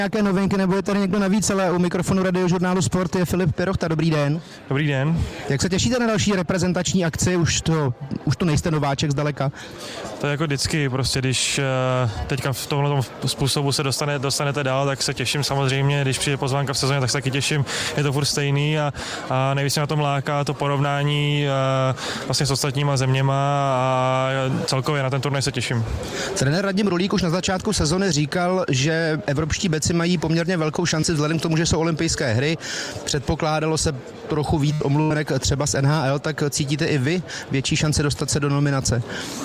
Nějaké novinky, nebo je tady někdo navíc, ale u mikrofonu Radiožurnálu Sport je Filip Pirochta. Dobrý den. Dobrý den. Jak se těšíte na další reprezentační akci? Už to nejste nováček zdaleka. To je jako vždycky, prostě když teďka v tomhle způsobu se dostanete dál, tak se těším samozřejmě, když přijde pozvánka v sezóně, tak se taky těším, je to furt stejný a nejvíc mě na tom láká to porovnání vlastně s ostatníma zeměma a celkově na ten turnaj se těším. Trenér Radim Rulík už na začátku sezony říkal, že evropští beci mají poměrně velkou šanci vzhledem k tomu, že jsou olympijské hry. Předpokládalo se trochu víc omluvenek třeba z NHL, tak cítíte i vy větší šanci dostat se do nominace?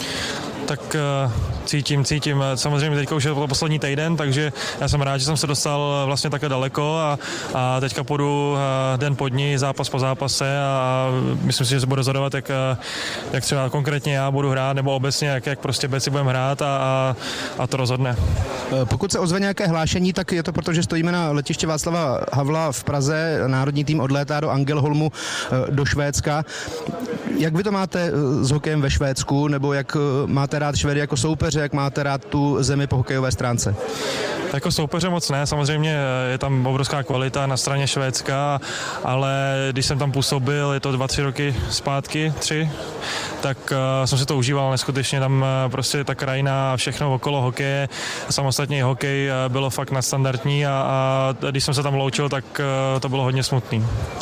Tak cítím. Samozřejmě teďka už je to poslední týden, takže já jsem rád, že jsem se dostal vlastně takhle daleko a teďka půjdu den po dní, zápas po zápase a myslím si, že se budu rozhodovat, jak třeba konkrétně já budu hrát, nebo obecně, jak prostě beci budeme hrát a to rozhodne. Pokud se ozve nějaké hlášení, tak je to proto, že stojíme na letiště Václava Havla v Praze. Národní tým odlétá do Angelholmu do Švédska. Jak vy to máte s hokejem ve Švédsku, nebo jak máte rád Švédy jako soupeře, jak máte rád tu zemi po hokejové stránce? Jako soupeře moc ne, samozřejmě je tam obrovská kvalita na straně Švédska, ale když jsem tam působil, je to 2-3 roky zpátky, 3, tak jsem si to užíval neskutečně, tam prostě ta krajina a všechno okolo hokeje, samostatně hokej bylo fakt nadstandardní a když jsem se tam loučil, tak to bylo hodně smutný.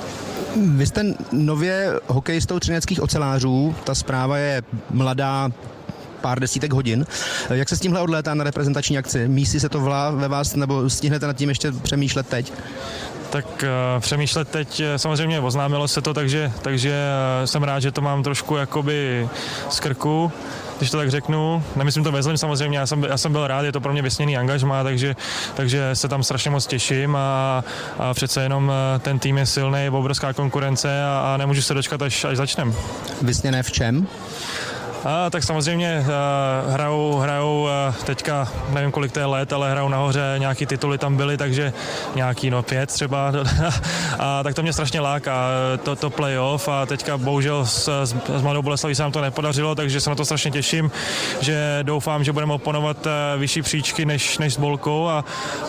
Vy jste nově hokejistou třineckých ocelářů, ta zpráva je mladá, pár desítek hodin. Jak se s tímhle odlétá na reprezentační akci? Mísí se to ve vás, nebo stihnete nad tím ještě přemýšlet teď? Tak přemýšlet teď, samozřejmě oznámilo se to, takže jsem rád, že to mám trošku jakoby z krku, když to tak řeknu. Nemyslím to ve zlým samozřejmě, já jsem byl rád, je to pro mě vysněný angažmá, takže se tam strašně moc těším a přece jenom ten tým je silný, je obrovská konkurence a nemůžu se dočkat, až začnem. Vysněné v čem? Tak samozřejmě hrajou teďka, nevím kolik to je let, ale hrajou nahoře, nějaký tituly tam byly, takže nějaký 5 třeba. A tak to mě strašně láká, to playoff a teďka bohužel s Mladou Boleslaví se nám to nepodařilo, takže se na to strašně těším, že doufám, že budeme oponovat vyšší příčky než s Bolkou a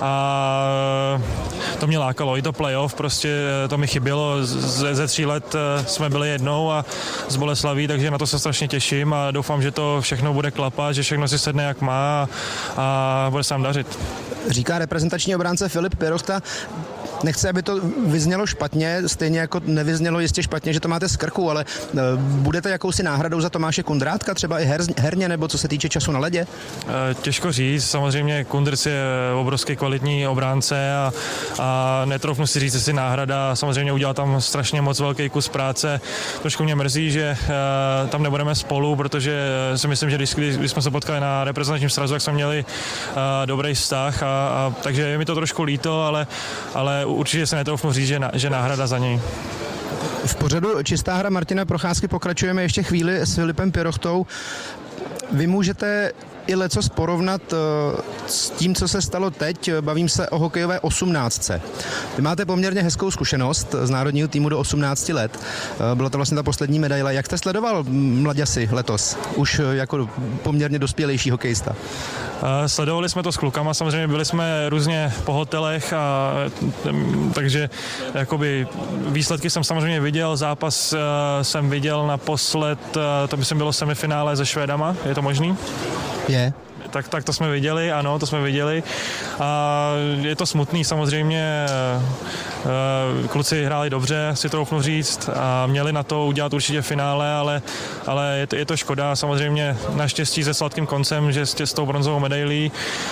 to mě lákalo, i to playoff, prostě to mi chybělo, ze 3 let jsme byli jednou a s Boleslaví, takže na to se strašně těším a doufám, že to všechno bude klapat, že všechno si sedne jak má a bude se nám dařit. Říká reprezentační obránce Filip Pirochta. Nechci, aby to vyznělo špatně, stejně jako nevyznělo jistě špatně, že to máte z krku, ale budete jakousi náhradou za Tomáše Kundrátka, třeba i herně, nebo co se týče času na ledě? Těžko říct, samozřejmě Kundrc je obrovský kvalitní obránce a netroufnu si říct, jestli náhrada, samozřejmě udělal tam strašně moc velký kus práce. Trošku mě mrzí, že tam nebudeme spolu, protože si myslím, že když jsme se potkali na reprezentačním srazu, tak jsme měli dobrý vztah takže je mi to trošku líto, ale určitě se netroufnu říct, že náhrada za něj. V pořadu Čistá hra Martina Procházky pokračujeme ještě chvíli s Filipem Pirochtou. Vy můžete i lecos porovnat s tím, co se stalo teď. Bavím se o hokejové 18. Vy máte poměrně hezkou zkušenost z národního týmu do 18 let. Byla to vlastně ta poslední medaile. Jak jste sledoval mladěsi letos? Už jako poměrně dospělejší hokejista. Sledovali jsme to s klukama, samozřejmě byli jsme různě po hotelech, takže jakoby výsledky jsem samozřejmě viděl, zápas jsem viděl naposled, to myslím bylo semifinále se Švédama, je to možný? Je. Tak to jsme viděli, ano, to jsme viděli a je to smutný samozřejmě, kluci hráli dobře, si troufnu říct a měli na to udělat určitě finále, ale je to škoda, samozřejmě naštěstí se sladkým koncem, že s tou bronzovou medailí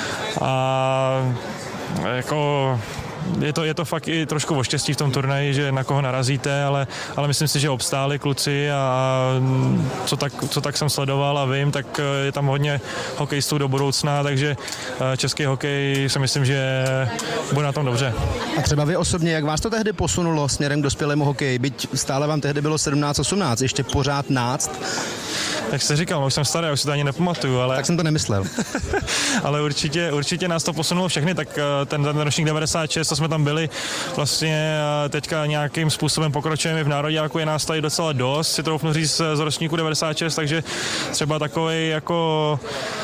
a jako je to fakt i trošku o štěstí v tom turnaji, že na koho narazíte, ale myslím si, že obstáli kluci a co tak jsem sledoval a vím, tak je tam hodně hokejistů do budoucna, takže český hokej si myslím, že bude na tom dobře. A třeba vy osobně, jak vás to tehdy posunulo směrem k dospělému hokeji? Byť stále vám tehdy bylo 17-18, ještě pořád náct. Jak jste říkal, už jsem starý, už si to ani nepamatuju, ale... Tak jsem to nemyslel. Ale určitě nás to posunulo všechny, tak ten ročník 96, co jsme tam byli, vlastně teďka nějakým způsobem pokračujeme v nároďáku, je nás tady docela dost, si troufnu říct z ročníku 96, takže třeba takovej jako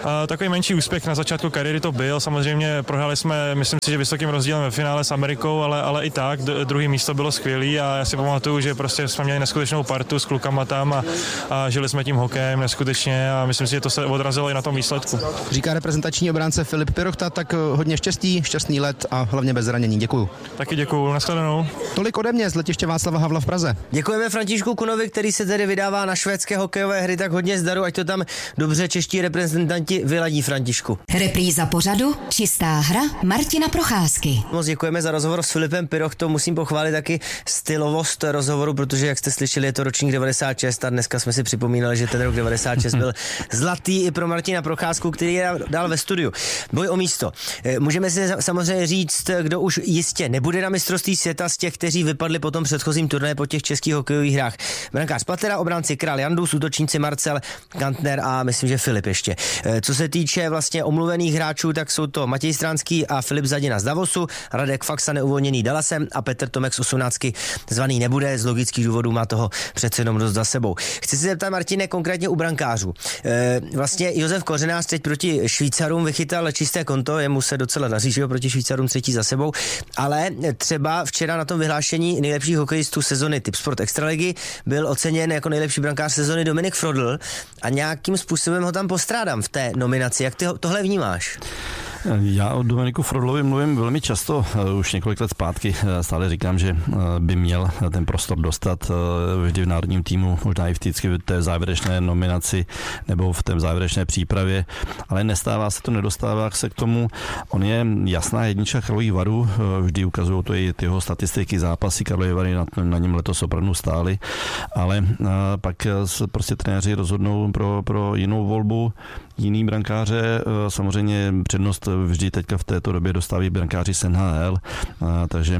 Takový menší úspěch na začátku kariéry to byl, samozřejmě prohráli jsme, myslím si, že vysokým rozdílem ve finále s Amerikou, ale i tak, druhý místo bylo skvělý a já si pamatuju, že prostě jsme měli neskutečnou partu s klukama tam a žili jsme tím hokejem neskutečně a myslím si, že to se odrazilo i na tom výsledku. Říká reprezentační obránce Filip Pirochta, tak hodně štěstí, šťastný let a hlavně bez zranění. Děkuju. Taky děkuju, nashledanou. Tolik ode mě z letiště Václava Havla v Praze. Děkujeme Františku Kunovi, který se tedy vydává na švédské hokejové hry, tak hodně zdaru, ať to tam dobře čeští reprezentanti vyladí, Františku. Repríza pořadu Čistá hra Martina Procházky. Moc děkujeme za rozhovor s Filipem Pirochtou, musím pochválit taky stylovost rozhovoru, protože jak jste slyšeli, je to ročník 96 a dneska jsme si připomínali, že ten rok 96 byl zlatý i pro Martina Procházku, který je dál ve studiu. Boj o místo. Můžeme si samozřejmě říct, kdo už jistě nebude na mistrovství světa z těch, kteří vypadli po tom předchozím turnaji po těch českých hokejových hrách. Brankář Platera, obránci Král Jandus, útočníci Marcel, Kantner a myslím, že Filip ještě. Co se týče vlastně omluvených hráčů, tak jsou to Matěj Stránský a Filip Zadina z Davosu, Radek Faxa neuvolněný Dallasem a Petr Tomek z 18 zvaný nebude, z logických důvodů má toho přece jenom dost za sebou. Chci se zeptat, Martine, konkrétně u brankářů. Vlastně Josef Kořenář teď proti Švýcarům vychytal čisté konto, jemu se docela daří, že jo, proti Švýcarům třetí za sebou, ale třeba včera na tom vyhlášení nejlepších hokejistů sezony Tipsport Extraligy byl oceněn jako nejlepší brankář sezony Dominik Frodl a nějakým způsobem ho tam postrádám v té nominaci. Jak ty tohle vnímáš? Já o Dominiku Frodlovi mluvím velmi často, už několik let zpátky. Stále říkám, že by měl ten prostor dostat vždy v národním týmu, možná i vždycky v té závěrečné nominaci nebo v té závěrečné přípravě, ale nestává se to, nedostává se k tomu. On je jasná jednička Karlových Varů, vždy ukazují to i ty jeho statistiky, zápasy Karlovy Vary na něm letos opravdu stály, ale pak prostě trenéři rozhodnou pro jinou volbu, jiný brankáře, samozřejmě přednost vždy teďka v této době dostávají brankáři z NHL, takže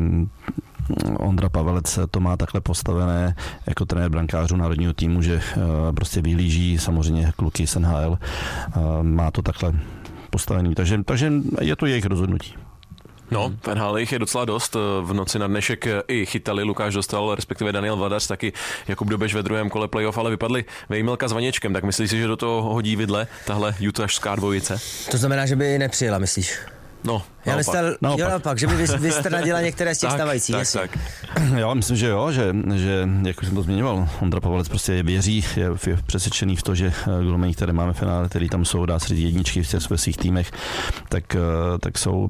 Ondra Pavelec to má takhle postavené jako trenér brankářů národního týmu, že prostě vyhlíží samozřejmě kluky z NHL, má to takhle postavený, takže je to jejich rozhodnutí. No, NHL jich je docela dost. V noci na dnešek i chytali, Lukáš Dostal, respektive Daniel Vadař, taky Jakub Dobeš ve druhém kole playoff, ale vypadli Vejmelka s Vaněčkem, tak myslíš si, že do toho hodí vidle tahle utahská dvojice? To znamená, že by nepřijela, myslíš? No, naopak, že by vystradila některé z těch stávajících. Tak. Já myslím, že jo, že jak už jsem to zmiňoval, Ondra Pavelec prostě věří, je přesvědčený v to, že golmani, které máme v finále, který tam jsou, dá se říct jedničky v svých týmech, tak jsou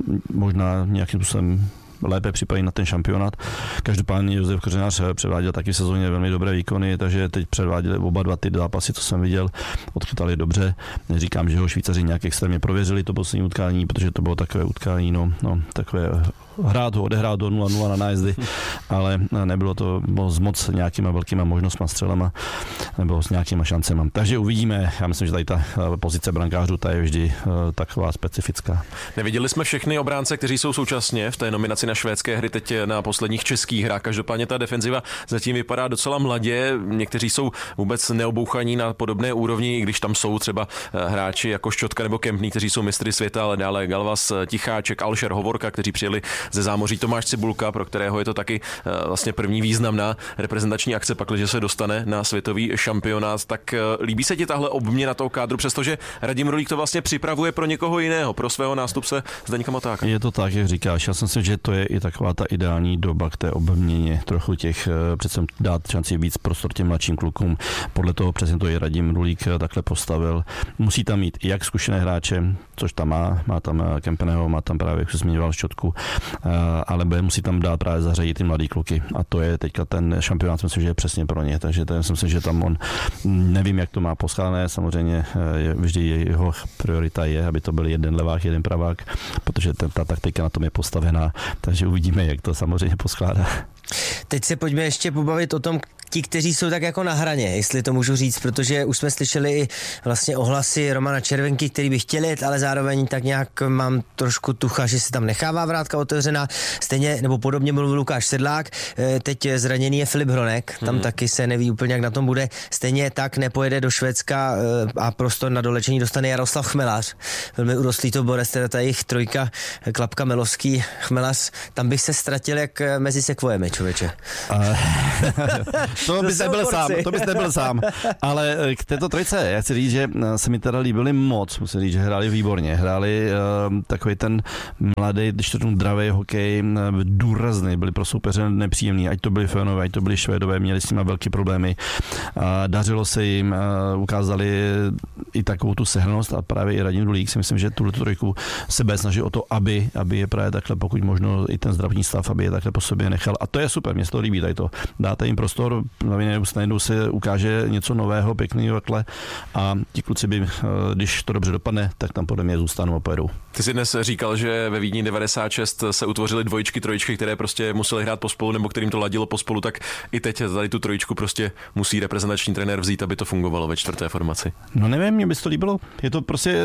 možná nějakým způsobem lépe připraví na ten šampionát. Každopádně Josef Kořenář předváděl taky v sezóně velmi dobré výkony, takže teď předváděli oba dva ty zápasy, co jsem viděl, odchytali dobře. Neříkám, že ho Švýcaři nějak extrémně prověřili to poslední utkání, protože to bylo takové utkání, takové odehrát do 0-0 na nájezdy, ale nebylo to s moc nějakýma velkýma možnostma, střelama, nebo s nějakýma šancema. Takže uvidíme, já myslím, že tady ta pozice brankářů ta je vždy taková specifická. Neviděli jsme všechny obránce, kteří jsou současně v té nominaci na švédské hry, teď na posledních českých hrách. Každopádně ta defenziva zatím vypadá docela mladě, někteří jsou vůbec neobouchaní na podobné úrovni, i když tam jsou třeba hráči jako Ščotka nebo Kempný, kteří jsou mistry světa, ale dále Galvas, Ticháček, Alšer, Hovorka, kteří přijeli ze zámoří, Tomáš Cibulka, pro kterého je to taky vlastně první významná reprezentační akce, pakliže se dostane na světový šampionát. Tak líbí se ti tahle obměna toho kádru, přestože Radim Rulík to vlastně připravuje pro někoho jiného, pro svého nástupce Zdeňka Matáka? Je to tak, jak říkáš. Já si myslím, že to je i taková ta ideální doba k té obměně, trochu těch, přece dát šanci víc prostor těm mladším klukům. Podle toho přesně to i Radim Rulík takhle postavil. Musí tam mít jak zkušené hráče, což tam má tam Kempeného, má tam právě, jak se zmiňoval, Ščotku, ale musí tam dát právě zařadit ty mladý kluky. A to je teďka ten šampionát, myslím, že je přesně pro ně. Takže to myslím, že tam on, nevím, jak to má poskládané, samozřejmě vždy jeho priorita je, aby to byl jeden levák, jeden pravák, protože ta taktika na tom je postavená, takže uvidíme, jak to samozřejmě poskládá. Teď se pojďme ještě pobavit o tom, ti, kteří jsou tak jako na hraně, jestli to můžu říct, protože už jsme slyšeli i vlastně ohlasy Romana Červenky, který by chtěl jet, ale zároveň tak nějak mám trošku tucha, že se tam nechává vrátka otevřená. Stejně nebo podobně mluvil Lukáš Sedlák, teď zraněný je Filip Hronek, tam taky se neví úplně, jak na tom bude. Stejně tak nepojede do Švédska a prostor na dolečení dostane Jaroslav Chmelař. Velmi urostlý to borec, teda ta jejich trojka, Klapka, Melovský, Chmelař, tam bych se ztratil jak mezi sekvojemi, člověče. To bys nebyl sám. Ale k této trojce, já chci říct, že se mi teda líbili moc, musím říct, že hráli výborně. Hráli takový ten mladý, když to tomu dravý hokej, důrazný, byli pro soupeře nepříjemný, ať to byli Finové, ať to byli Švédové, měli s nimi velké problémy. Dařilo se jim, ukázali i takovou tu sehrnost a právě i Radim Dulík si myslím, že tuhle trojku se snaží o to, aby je právě takhle, pokud možno i ten zdravotní stav, aby je takhle po sobě nechal. A to je super, mě se to líbí, tady to. Dáte jim prostor, najednou se ukáže něco nového, pěkného takhle a ti kluci by, když to dobře dopadne, tak tam podle mě zůstanou a pojedou. Ty jsi dnes říkal, že ve Vídni 96 se utvořily dvojičky, trojičky, které prostě museli hrát pospolu, nebo kterým to ladilo pospolu, tak i teď tady tu trojičku prostě musí reprezentační trenér vzít, aby to fungovalo ve čtvrté formaci. No nevím, mě by to líbilo. Je to prostě,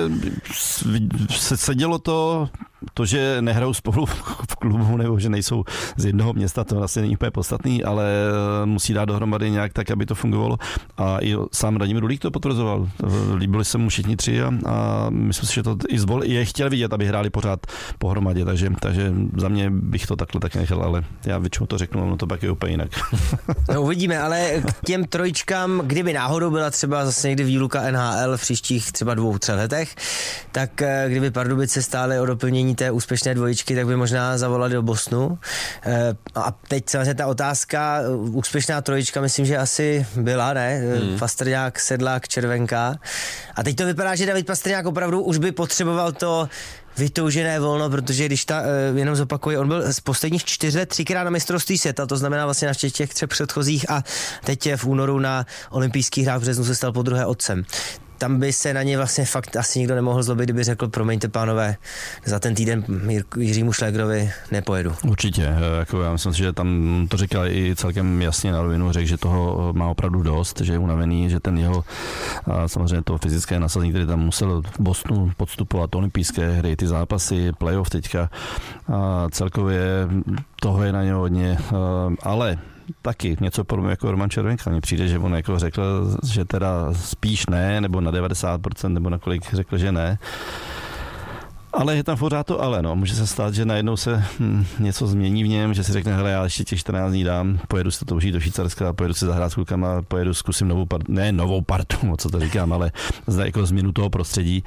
sedělo to, že nehrajou spolu v klubu nebo že nejsou z jednoho města, to vlastně není úplně podstatný, ale musí dát dohromady nějak tak, aby to fungovalo. A i sám Radim Dulík to potvrzoval. Líbili se mu všichni tři a myslím si, že to i zvolil. Je chtěl vidět, aby hráli pořád pohromadě, takže za mě bych to takhle tak nechal, ale já většinou to řeknu, ono to pak je úplně jinak. No uvidíme, ale k těm trojičkám, kdyby náhodou byla třeba zase někdy výluka NHL v příštích třeba 2-3 letech, tak kdyby Pardubice stály o doplnění té úspěšné dvojičky, tak by možná zavolali do Bostonu. A teď samozřejmě ta otázka, úspěšná trojička, myslím, že asi byla, ne? Pastrňák, Sedlák, Červenka. A teď to vypadá, že David Pastrňák opravdu už by potřeboval to vytoužené volno, protože když jenom zopakuji, on byl z posledních 4 let 3krát na mistrovství světa, to znamená vlastně na těch 3 předchozích a teď v únoru na olympijských hrách v březnu se stal podruhé otcem. Tam by se na ně vlastně fakt asi nikdo nemohl zlobit, kdyby řekl, promiňte pánové, za ten týden Jiřímu Šlégrovi nepojedu. Určitě, jako já myslím si, že tam to říkal i celkem jasně na rovinu, řekl, že toho má opravdu dost, že je unavený, že ten jeho samozřejmě to fyzické nasazení, který tam musel v Bostonu podstupovat, olympijské hry, ty zápasy, playoff teďka, celkově toho je na něj hodně, ale taky něco podobného jako Roman Červenka. Mně přijde, že on jako řekl, že teda spíš ne, nebo na 90%, nebo na kolik řekl, že ne. Ale je tam pořád to ale, no. Může se stát, že najednou se něco změní v něm, že si řekne, hele, já ještě těch 14 dní dám, pojedu si to užít do Švýcarska, pojedu si zahrát s klukama, pojedu, zkusím novou partu, co to říkám, ale jako změnu toho prostředí.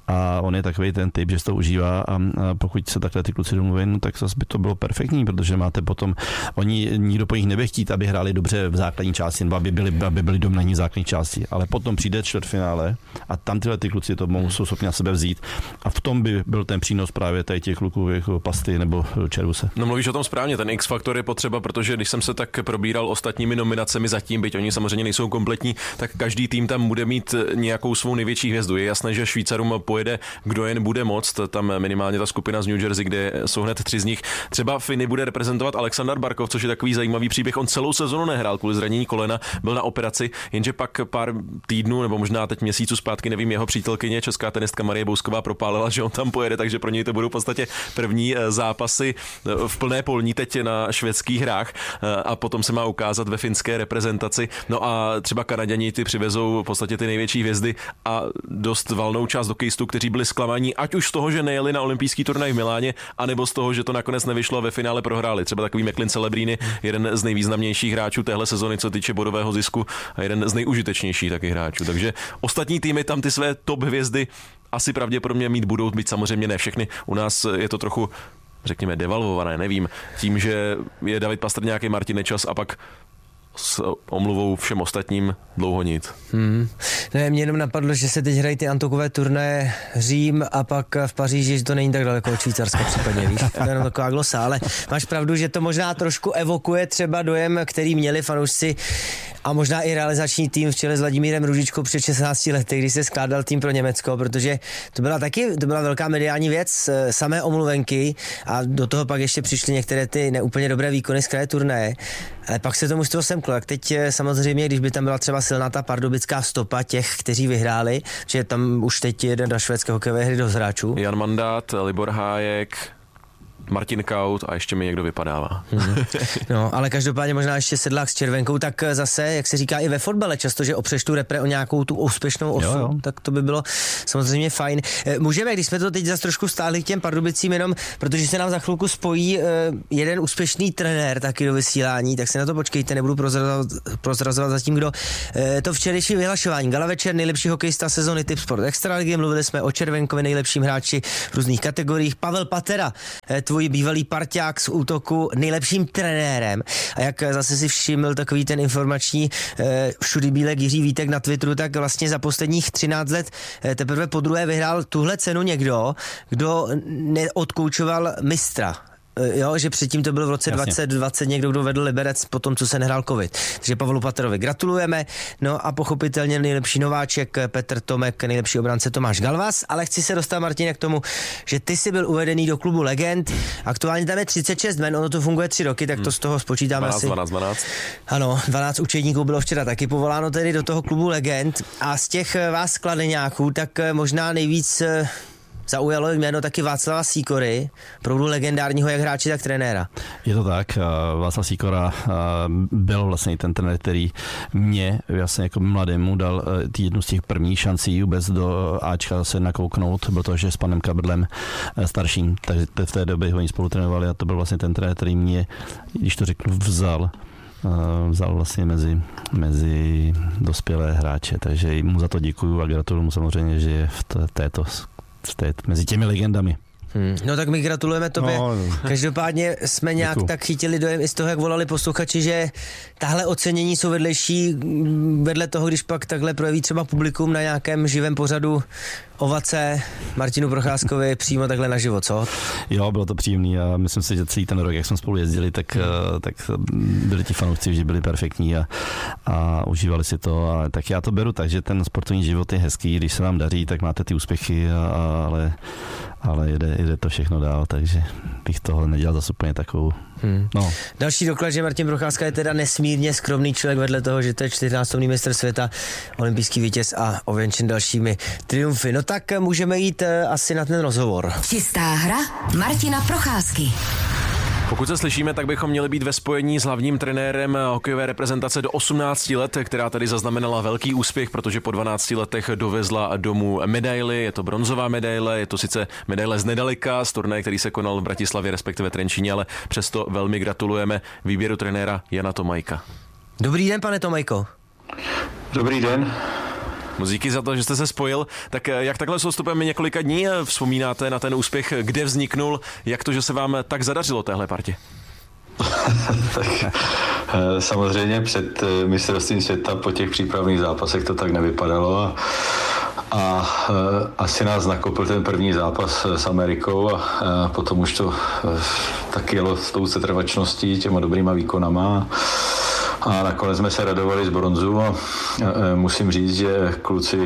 A on je takový ten typ, že si to užívá a pokud se takhle ty kluci domluví, no, tak zase by to bylo perfektní, protože máte potom, nikdo po nich nebude chtít, aby hráli dobře v základní části, nebo aby byli dominantní v základní části, ale potom přijde čtvrtfinále a tam tyhle ty kluci to jsou schopni na sebe vzít a v tom by byl ten přínos právě těch kluků jako Pasty nebo Červuse. No mluvíš o tom správně, ten X-faktor je potřeba, protože když jsem se tak probíral ostatními nominacemi zatím, byť oni samozřejmě nejsou kompletní, tak každý tým tam bude mít nějakou svou největší hvězdu. Je jasné, že Švýcarům pojede, kdo jen bude moct, tam minimálně ta skupina z New Jersey, kde jsou hned 3 z nich. Třeba Finy bude reprezentovat Aleksandar Barkov, což je takový zajímavý příběh. On celou sezonu nehrál kvůli zranění kolena, byl na operaci, jenže pak pár týdnů nebo možná teď měsíců zpátky, nevím, jeho přítelkyně, česká tenistka Marie Bousková propálila, že on tam pojede, takže pro něj to budou v podstatě první zápasy v plné polní teď na švédských hrách a potom se má ukázat ve finské reprezentaci. No a třeba Kanaďani ty přivezou v podstatě ty největší hvězdy a dost valnou část hokejistů, kteří byli zklamaní, ať už z toho, že nejeli na olympijský turnaj v Miláně, anebo z toho, že to nakonec nevyšlo a ve finále prohráli. Třeba takový McLean Celebrini, jeden z nejvýznamnějších hráčů téhle sezony, co týče bodového zisku a jeden z nejužitečnějších taky hráčů. Takže ostatní týmy tam ty své top hvězdy asi pravděpodobně mít budou, být samozřejmě ne všechny. U nás je to trochu, řekněme, devalvované, nevím, tím, že je David Pastrňák, Martin Nečas a pak s omluvou všem ostatním dlouho nic. Ne, mě jenom napadlo, že se teď hrají ty antokové turnaje Řím a pak v Paříži, že to není tak daleko od Švýcarska případně, víš? To je jenom taková glosa, ale máš pravdu, že to možná trošku evokuje třeba dojem, který měli fanoušci a možná i realizační tým v čele s Vladimírem Růžičkou před 16 lety, když se skládal tým pro Německo, protože to byla velká mediální věc, samé omluvenky a do toho pak ještě přišly některé ty neúplně dobré výkony z kraje turnaje. Ale pak se tomu z toho semklo. Tak teď samozřejmě, když by tam byla třeba silná ta pardubická stopa těch, kteří vyhráli, že tam už teď jeden do švédské hokejové hry dost hráčů. Jan Mandát, Libor Hájek, Martin Kaut a ještě mi někdo vypadává. No, ale každopádně možná ještě Sedlák s červenkou, tak zase, jak se říká i ve fotbale často, že opřeš tu repre o nějakou tu úspěšnou osu, jo. Tak to by bylo samozřejmě fajn. Můžeme, když jsme to teď zase trošku stáhli k těm Pardubicím, jenom protože se nám za chvilku spojí jeden úspěšný trenér taky do vysílání, tak se na to počkejte, nebudu prozrazovat zatím, kdo. To včerejší vyhlašování, gala večer, nejlepší hokejista sezony Tipsport Extraligy, mluvili jsme o Červenkovi, nejlepším hráči v různých kategoriích. Pavel Patera, tvůj bývalý parťák z útoku, nejlepším trenérem. A jak zase si všiml takový ten informační všudy bílek Jiří Vítek na Twitteru, tak vlastně za posledních 13 let teprve podruhé vyhrál tuhle cenu někdo, kdo neodkoučoval mistra. Jo, že předtím to byl v roce 2020 někdo, kdo vedl Liberec po tom, co se nehrál covid. Takže Pavlu Paterovi gratulujeme. No a pochopitelně nejlepší nováček Petr Tomek, nejlepší obránce Tomáš Galvas, ale chci se dostat, Martine, k tomu, že ty jsi byl uvedený do klubu legend. Aktuálně tam je 36 men, ono to funguje 3 roky, tak to z toho spočítáme 12. Ano, 12 učedníků bylo včera taky povoláno tedy do toho klubu legend a z těch vás kladeňáků tak možná nejvíc zaujalo jméno taky Václava Sýkory, opravdu legendárního jak hráče, tak trenéra. Je to tak, Václav Sýkora byl vlastně ten trenér, který mě vlastně jako mladému dal jednu z těch prvních šancí vůbec do Ačka se nakouknout, byl to ještě s panem Kabrdlem starším, takže v té době oni spolu trénovali a to byl vlastně ten trenér, který mě, když to řeknu, vzal vlastně mezi dospělé hráče, takže mu za to děkuju a gratuluju mu samozřejmě, že je mezi těmi legendami. No tak my gratulujeme tobě. No. Každopádně jsme nějak tak chytili dojem i z toho, jak volali posluchači, že tahle ocenění jsou vedlejší vedle toho, když pak takhle projeví třeba publikum na nějakém živém pořadu ovace Martinu Procházkovi přímo takhle naživo, co? Jo, bylo to příjemný a myslím si, že celý ten rok, jak jsme spolu jezdili, tak byli ti fanoušci vždy byli perfektní a užívali si to. A tak já to beru tak, že ten sportovní život je hezký, když se vám daří, tak máte ty úspěchy, ale jde to všechno dál, takže bych toho nedělal zase úplně takovou. No. Další doklad, že Martin Procházka je teda nesmírně skromný člověk vedle toho, že to je 14násobný mistr světa, olympijský vítěz a ověnčen dalšími triumfy. No tak můžeme jít asi na ten rozhovor. Čistá hra Martina Procházky. Pokud se slyšíme, tak bychom měli být ve spojení s hlavním trenérem hokejové reprezentace do 18 let, která tady zaznamenala velký úspěch, protože po 12 letech dovezla domů medaili. Je to bronzová medaile, je to sice medaile z nedaleka, z turnaje, který se konal v Bratislavě, respektive Trenčíně, ale přesto velmi gratulujeme výběru trenéra Jana Tomajka. Dobrý den, pane Tomajko. Dobrý den. Díky za to, že jste se spojil. Tak jak takhle s odstupem několika dní vzpomínáte na ten úspěch, kde vzniknul, jak to, že se vám tak zadařilo téhle partě? Tak samozřejmě před mistrovstvím světa po těch přípravných zápasech to tak nevypadalo a asi nás nakopl ten první zápas s Amerikou a potom už to tak jelo s tou setrvačností, těma dobrýma výkonama. A nakonec jsme se radovali z bronzu a musím říct, že kluci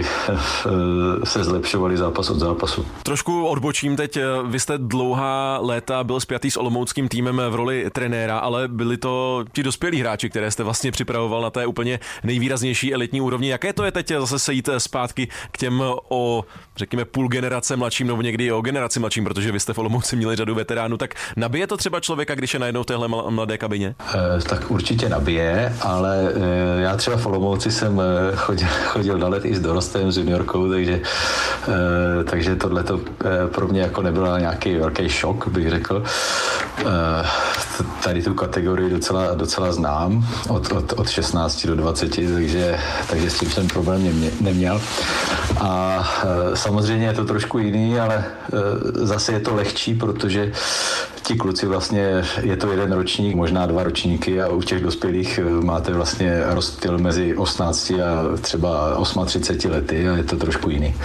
se zlepšovali zápas od zápasu. Trošku odbočím teď. Vy jste dlouhá léta byl spjatý s olomouckým týmem v roli trenéra, ale byli to ti dospělí hráči, které jste vlastně připravoval na té úplně nejvýraznější elitní úrovni. Jaké to je teď zase sejít zpátky k těm o, řekněme, půl generace mladším nebo někdy o generaci mladším, protože vy jste v Olomouci měli řadu veteránů, tak nabije to třeba člověka, když je najednou v téhle mladé kabině? Tak určitě nabije. Ale já třeba v Olomouci jsem chodil na let i s dorostem, s juniorkou, takže tohleto pro mě jako nebyl nějaký velký šok, bych řekl. Tady tu kategorii docela znám, od 16 do 20, takže s tím jsem problém neměl. A samozřejmě je to trošku jiný, ale zase je to lehčí, protože ti kluci vlastně, je to jeden ročník, možná 2 ročníky a u těch dospělých máte vlastně rozptyl mezi 18 a třeba 38 lety a je to trošku jiný.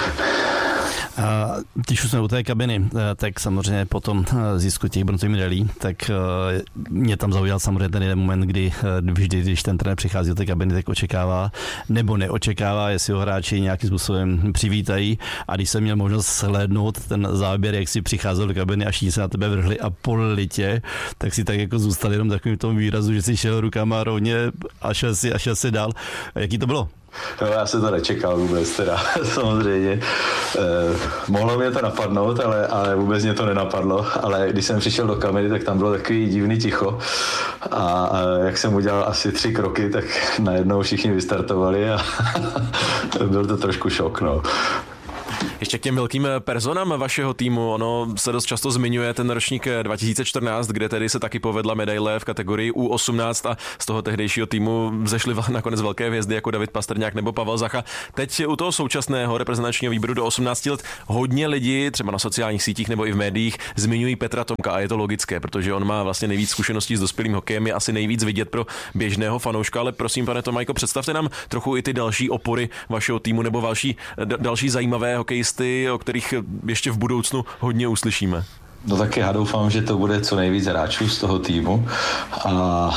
Když už jsme u té kabiny, tak samozřejmě po tom zisku těch bronzových medailí, tak mě tam zaujal samozřejmě ten jeden moment, kdy vždy, když ten trenér přichází do té kabiny, tak očekává nebo neočekává, jestli ho hráči nějakým způsobem přivítají. A když jsem měl možnost slednout ten záběr, jak si přicházel do kabiny a všichni se na tebe vrhli a polili tě, tak si tak jako zůstal jenom takovým tomu výrazu, že si šel rukama rovně a šel si dál. A jaký to bylo? Jo, já se to nečekal vůbec teda, samozřejmě. Mohlo mě to napadnout, ale vůbec mě to nenapadlo. Ale když jsem přišel do kamery, tak tam bylo takový divný ticho. A jak jsem udělal asi 3 kroky, tak najednou všichni vystartovali a byl to trošku šok, no. Ještě k těm velkým personám vašeho týmu, ono se dost často zmiňuje ten ročník 2014, kde tedy se taky povedla medaile v kategorii U18 a z toho tehdejšího týmu zešly nakonec velké hvězdy jako David Pastrňák nebo Pavel Zacha. Teď u toho současného reprezentačního výběru do 18 let hodně lidí, třeba na sociálních sítích nebo i v médiích, zmiňují Petra Tomka a je to logické, protože on má vlastně nejvíc zkušeností s dospělým hokejem, je asi nejvíc vidět pro běžného fanouška, ale prosím, pane Tomajko, představte nám trochu i ty další opory vašeho týmu nebo další zajímavé hokejisty, o kterých ještě v budoucnu hodně uslyšíme. No tak já doufám, že to bude co nejvíc hráčů z toho týmu a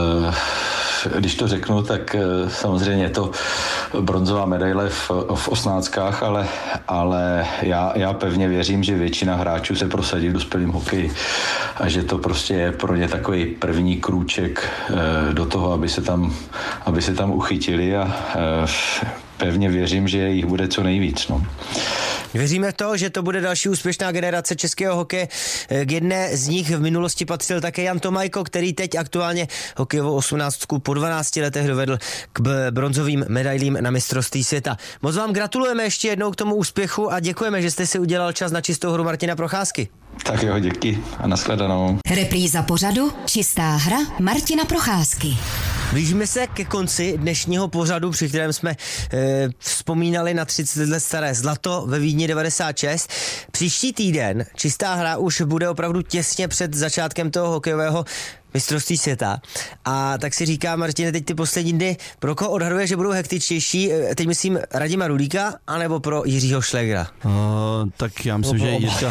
když to řeknu, tak samozřejmě je to bronzová medaile v 18, ale já pevně věřím, že většina hráčů se prosadí v dospělém hokeji a že to prostě je pro ně takový první krůček do toho, aby se tam uchytili a pevně věřím, že jich bude co nejvíc. No. Věříme to, že to bude další úspěšná generace českého hokeje. K jedné z nich v minulosti patřil také Jan Tomajko, který teď aktuálně hokejovou 18 po 12 letech dovedl k bronzovým medailím na mistrovství světa. Moc vám gratulujeme ještě jednou k tomu úspěchu a děkujeme, že jste si udělal čas na Čistou hru Martina Procházky. Tak jo, díky a nashledanou. Repríza pořadu Čistá hra Martina Procházky. Blížíme se ke konci dnešního pořadu, při kterém jsme vzpomínali na 30 let staré zlato ve Vídni 96. Příští týden Čistá hra už bude opravdu těsně před začátkem toho hokejového mistrovství světa. A tak si říká, Martine, teď ty poslední dny, pro koho odhaduje, že budou hektičtější? Teď myslím Radima Rulíka, anebo pro Jiřího Šlegra? Tak já myslím, že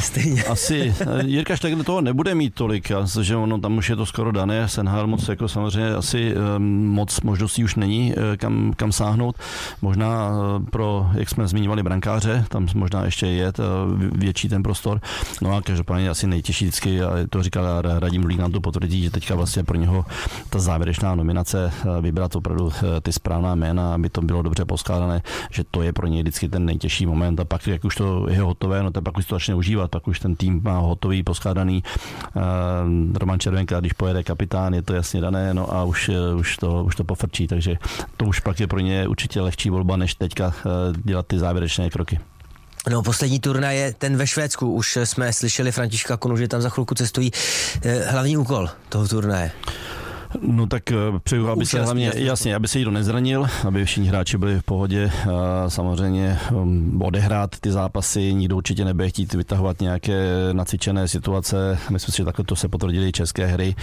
Jirka Šlegr toho nebude mít tolik, že ono tam už je to skoro dané, Senhal moc jako samozřejmě asi moc možností už není, kam sáhnout. Možná pro, jak jsme zmiňovali, brankáře, tam možná ještě je větší ten prostor. No a každopádně asi nejtěžší vždycky, a to říkal Radim Rulík, nám to potvrdí, že teďka vlastně pro něho ta závěrečná nominace vybrat opravdu ty správná jména, aby to bylo dobře poskládané, že to je pro něj vždycky ten nejtěžší moment a pak, jak už to je hotové, no tak pak už to začne užívat, pak už ten tým má hotový, poskládaný. Roman Červenka, když pojede kapitán, je to jasně dané, no a už to pofrčí, takže to už pak je pro ně určitě lehčí volba, než teďka dělat ty závěrečné kroky. No, poslední turnaj je ten ve Švédsku. Už jsme slyšeli Františka Konu, že tam za chvilku cestují. Hlavní úkol toho turnaje. No tak přeju, aby se hlavně, jasně, aby se nikdo nezranil, aby všichni hráči byli v pohodě. Samozřejmě odehrát ty zápasy, nikdo určitě nebude chtít vytahovat nějaké nacvičené situace. Myslím si, že takhle to se potvrdili české hry,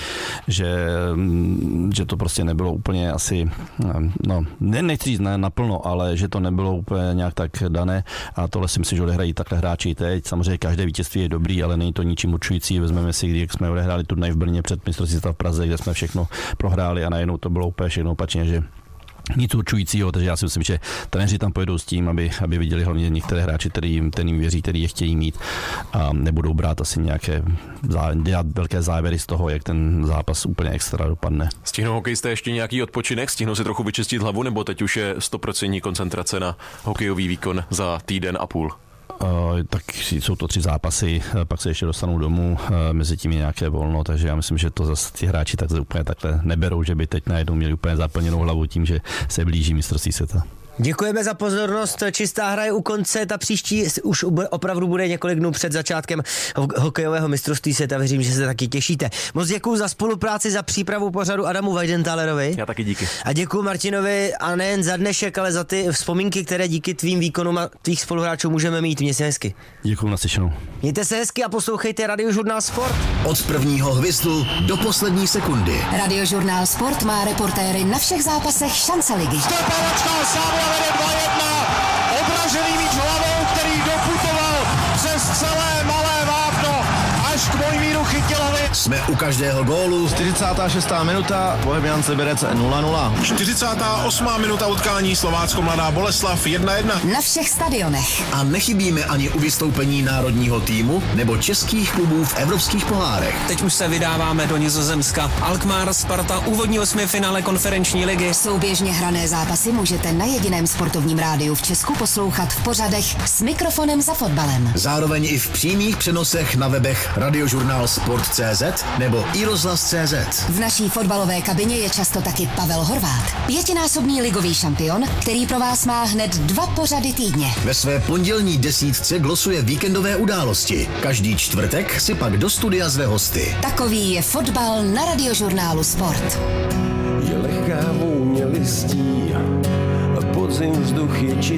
že to prostě nebylo úplně asi, no, nechci říct naplno, ale že to nebylo úplně nějak tak dané a tohle si myslím, že odehrají takhle hráči teď. Samozřejmě každé vítězství je dobrý, ale není to ničím určující. Vezmeme si, když jsme odehráli turnaj v Brně před mistrovství světa v Praze, kde jsme všechno prohráli a najednou to bylo úplně všechno opačně, že nic určujícího, takže já si myslím, že trenéři tam pojedou s tím, aby viděli hlavně některé hráči, kterým věří, který je chtějí mít a nebudou brát asi nějaké dělat velké závěry z toho, jak ten zápas úplně extra dopadne. Stihnou hokejisté ještě nějaký odpočinek? Stihnou si trochu vyčistit hlavu, nebo teď už je 100% koncentrace na hokejový výkon za týden a půl? Tak jsou to 3 zápasy, pak se ještě dostanou domů, mezi tím je nějaké volno, takže já myslím, že to zase ti hráči tak úplně takhle neberou, že by teď najednou měli úplně zaplněnou hlavu tím, že se blíží mistrovství světa. Děkujeme za pozornost. Čistá hra je u konce, ta příští už opravdu bude několik dnů před začátkem hokejového mistrovství světa. Věřím, že se taky těšíte. Moc děkuju za spolupráci, za přípravu pořadu Adamu Weidentalerovi. Já taky díky. A děkuju Martinovi a nejen za dnešek, ale za ty vzpomínky, které díky tvým výkonům a tvých spoluhráčů můžeme mít. Mějte se hezky. Děkuju, naslyšenou. Mějte se hezky a poslouchejte Radiožurnál Sport. Od prvního hvizdu do poslední sekundy. Radiožurnál Sport má reportéry na všech zápasech šance ligy. Vede 2-1, odražený míč hlavou, který doputoval přes celé malé vápno až k Mojmíru Chytilovi. Jsme u každého gólu. 46. minuta, Bohemians Liberec 0-0. 48. minuta utkání Slovácko Mladá Boleslav 1-1. Na všech stadionech. A nechybíme ani u vystoupení národního týmu nebo českých klubů v evropských pohárech. Teď už se vydáváme do Nizozemska. Alkmaar, Sparta, úvodní osmifinále konferenční ligy. Souběžně hrané zápasy můžete na jediném sportovním rádiu v Česku poslouchat v pořadech S mikrofonem za fotbalem. Zároveň i v přímých přenosech na webech Radiožurnál Sport.cz nebo iRozhlas.cz. V naší fotbalové kabině je často taky Pavel Horvát, 5násobný ligový šampion, který pro vás má hned 2 pořady týdně. Ve své pondělní desítce glosuje víkendové události. Každý čtvrtek si pak do studia zve hosty. Takový je fotbal na Radiožurnálu Sport. Je lehká vůně listí, podzim vzduch je čistý.